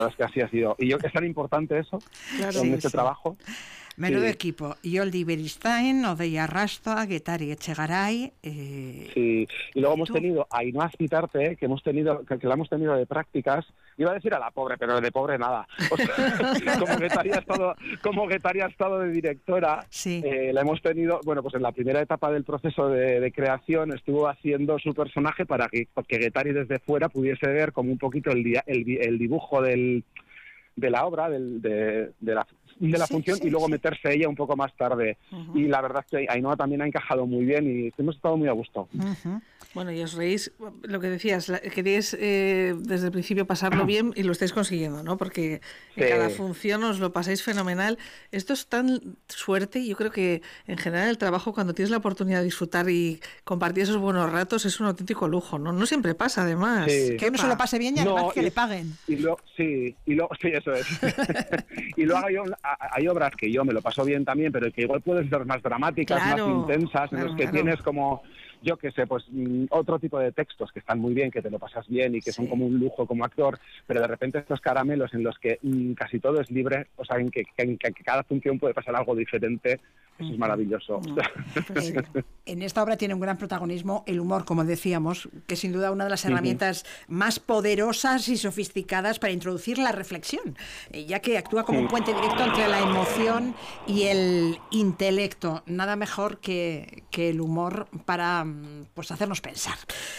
es que así ha sido. Y yo es tan importante eso en este trabajo. Menudo equipo. Joldi Beristain, Odeia Rastoa, Getari Echegaray. Sí, y luego hemos tenido a Ainhoa Azpitarte, que la hemos tenido de prácticas. Iba a decir a la pobre, pero de pobre nada. O sea, como Getari ha estado de directora, la hemos tenido, bueno, pues en la primera etapa del proceso de creación estuvo haciendo su personaje para que Getari desde fuera pudiese ver como un poquito el dibujo de la obra, de la función, y luego meterse ella un poco más tarde. Y la verdad es que Ainhoa también ha encajado muy bien y hemos estado muy a gusto. Bueno, y os reís, lo que decías, queréis desde el principio pasarlo bien y lo estáis consiguiendo, ¿no? Porque en cada función os lo pasáis fenomenal. Esto es tan suerte, y yo creo que en general el trabajo, cuando tienes la oportunidad de disfrutar y compartir esos buenos ratos, es un auténtico lujo, ¿no? No siempre pasa, además. Que uno se lo pase bien y además que le paguen. Sí, eso es. Y luego hay obras que yo me lo paso bien también, pero que igual pueden ser más dramáticas, más intensas, en los que tienes como, yo qué sé, pues otro tipo de textos que están muy bien, que te lo pasas bien y que son como un lujo como actor, pero de repente estos caramelos en los que casi todo es libre, o sea, en que cada función puede pasar algo diferente. Eso es maravilloso. En esta obra tiene un gran protagonismo el humor, como decíamos, que es sin duda una de las herramientas más poderosas y sofisticadas para introducir la reflexión, ya que actúa como un puente directo entre la emoción y el intelecto. Nada mejor que el humor para hacernos pensar.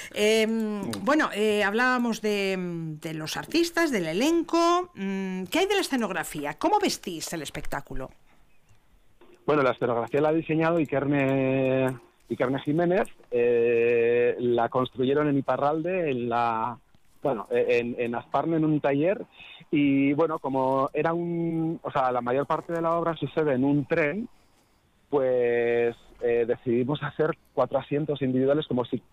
Hablábamos de los artistas, del elenco. ¿Qué hay de la escenografía? ¿Cómo vestís el espectáculo? Bueno, la escenografía la ha diseñado Ikerne Jiménez, la construyeron en Iparralde, en Asparne, en un taller, y bueno, como era la mayor parte de la obra sucede en un tren, pues decidimos hacer 4 asientos individuales como si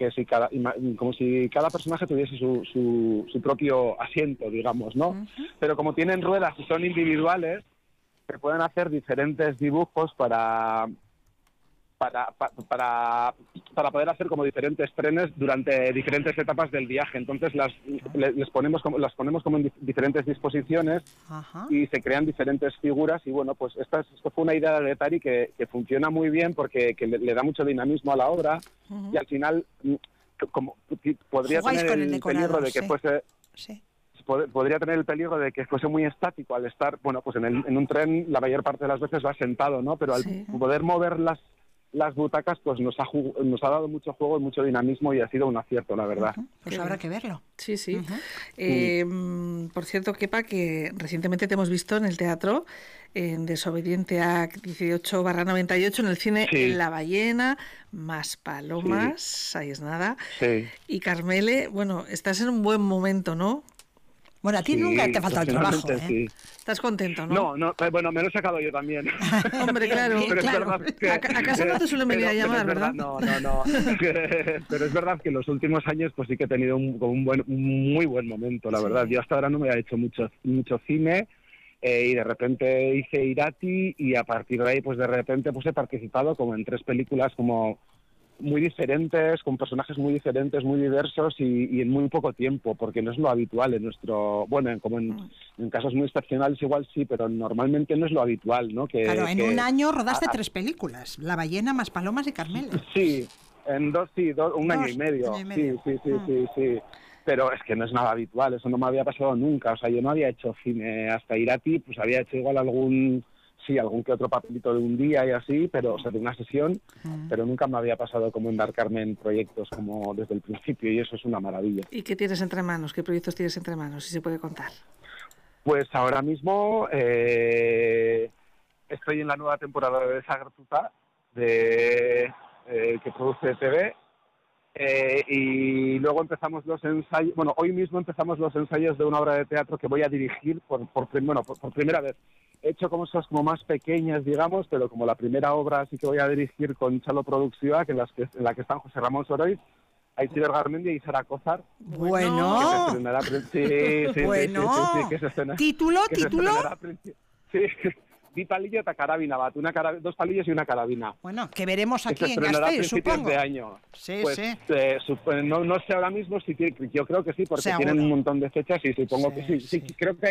cada personaje tuviese su propio asiento, digamos, ¿no? Pero como tienen ruedas y son individuales, se pueden hacer diferentes dibujos para poder hacer como diferentes trenes durante diferentes etapas del viaje. Entonces las ponemos como en diferentes disposiciones y se crean diferentes figuras. Y bueno, pues esto fue una idea de Getari que funciona muy bien porque le da mucho dinamismo a la obra, y al final como podría tener el peligro de que fuese... Sí. Podría tener el peligro de que fuese muy estático al estar, bueno, pues en un tren la mayor parte de las veces va sentado, ¿no? Pero al poder mover las butacas, pues nos ha dado mucho juego y mucho dinamismo, y ha sido un acierto, la verdad. Pues habrá que verlo. Sí. Por cierto, Kepa, que recientemente te hemos visto en el teatro, en Desobediente Act 18/98, en el cine La Ballena, Más Palomas, ahí es nada. Y Carmele, bueno, estás en un buen momento, ¿no? Bueno, a ti nunca te ha faltado el trabajo, ¿eh? Sí. ¿Estás contento, no? No, bueno, me lo he sacado yo también. Hombre, claro. Pero es verdad que, ¿Acaso no te suelen venir a llamar, verdad? No. Pero es verdad que en los últimos años pues sí que he tenido un muy buen momento, la verdad. Yo hasta ahora no me había hecho mucho cine, y de repente hice Irati, y a partir de ahí pues de repente pues he participado como en 3 películas como muy diferentes, con personajes muy diferentes, muy diversos, y en muy poco tiempo, porque no es lo habitual en nuestro... Bueno, como en casos muy excepcionales igual sí, pero normalmente no es lo habitual, ¿no? Claro, en un año rodaste 3 películas, La Ballena, Más Palomas y Carmele. Sí, en un año y medio. Sí. Pero es que no es nada habitual, eso no me había pasado nunca. O sea, yo no había hecho cine hasta Irati, pues había hecho igual algún que otro papelito de un día y así, pero, o sea, de una sesión, pero nunca me había pasado como embarcarme en proyectos como desde el principio, y eso es una maravilla. ¿Y qué tienes entre manos? ¿Qué proyectos tienes entre manos, si se puede contar? Pues ahora mismo estoy en la nueva temporada de Desagertuta, que produce TV, y luego empezamos los ensayos, bueno, hoy mismo empezamos los ensayos de una obra de teatro que voy a dirigir por primera vez. He hecho como cosas como más pequeñas, digamos, pero como la primera obra sí que voy a dirigir con Chalo Productiva, en la que están José Ramón Soroiz, Aitziber Garmendia y Sara Cozar. Bueno. Sí, bueno. ¿Título? Sí, bi palillo eta carabina bat, dos palillos y una carabina. Bueno, que veremos aquí en estrenará a Gasteiz, principios supongo. de año. Sí, pues, sí. No sé ahora mismo si yo creo que sí, porque Seguro. tienen un montón de fechas y supongo que sí. Creo que